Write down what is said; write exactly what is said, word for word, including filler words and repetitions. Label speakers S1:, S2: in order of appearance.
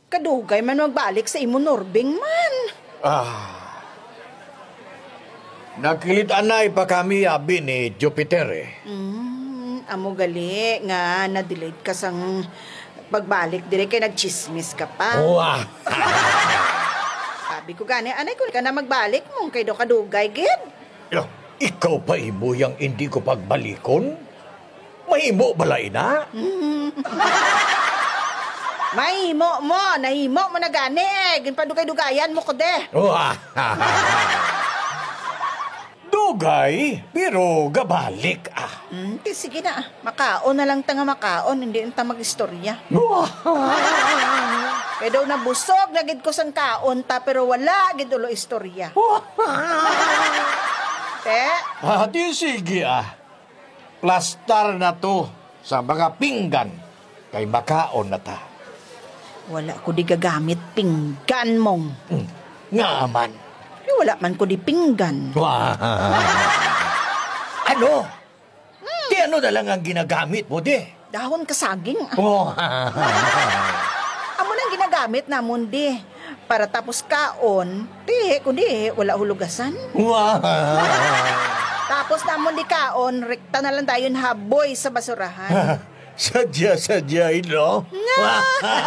S1: Kadugay man magbalik sa imo Norbing man.
S2: Ah. Nagkilitanay pa kami abi ni Jupiter eh.
S1: Hmm, amo gali nga na-delayed ka sang pagbalik dire kay nagchismis ka pa.
S2: Wah.
S1: Sabi ko gani, anay ko ka na magbalik mong kay do kadugay gid.
S2: Yo, ikaw pa imo yang hindi ko pagbalikon? Mahimo balay na?
S1: Mahimo mo, nahimo mo na gani eh. Ginpadugay-dugayan mo ko de.
S2: Wah. Dugay, pero gabalik ah.
S1: Hmm, di sige na. Makaon na lang tanga makaon, hindi ta mag-istorya.
S2: Wah.
S1: Kaya daw nabusog, nagid ko sang kaon ta, pero wala, gid ulo istorya. Te,
S2: Ah, di sige ah. Plastar na to sa mga pinggan kay makaon na ta.
S1: wala ko di gagamit pinggan mong.
S2: Hmm. Nga man.
S1: Eh, wala man ko di pinggan.
S2: Wah. Ano? Di ano na lang ang ginagamit mo, di?
S1: Dahon kasaging. Ah.
S2: Oh.
S1: Amo nang ginagamit namon di. Para tapos kaon, di, kundi wala hulugasan.
S2: Wah.
S1: Tapos namon di kaon, rekta na lang dayon haboy sa basurahan.
S2: Sadya-sadya, no?